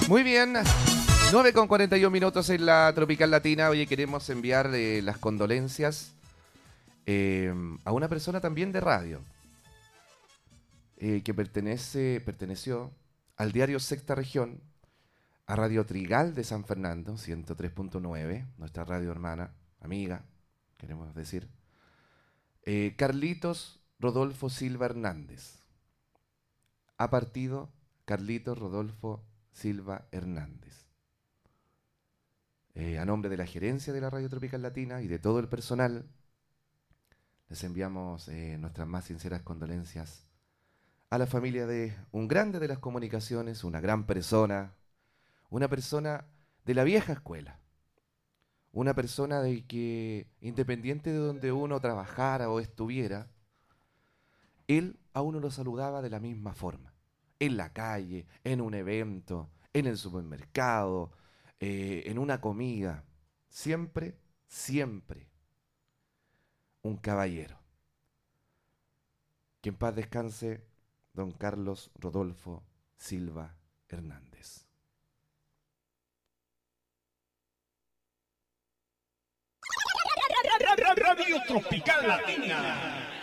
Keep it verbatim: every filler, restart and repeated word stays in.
Muy bien, nueve con cuarenta y un minutos en la Tropical Latina. Oye, queremos enviar eh, las condolencias eh, a una persona también de radio eh, que pertenece, perteneció al diario Sexta Región, a Radio Trigal de San Fernando, ciento tres punto nueve, nuestra radio hermana, amiga, queremos decir. Eh, Carlitos Rodolfo Silva Hernández. Ha partido Carlitos Rodolfo Silva Hernández. Eh, a nombre de la gerencia de la Radio Tropical Latina y de todo el personal, les enviamos eh, nuestras más sinceras condolencias a la familia de un grande de las comunicaciones, una gran persona, una persona de la vieja escuela, una persona de que, independiente de donde uno trabajara o estuviera, él a uno lo saludaba de la misma forma, en la calle, en un evento, en el supermercado, eh, en una comida, siempre, siempre un caballero. Que en paz descanse don Carlos Rodolfo Silva Hernández. Radio Tropical Latina.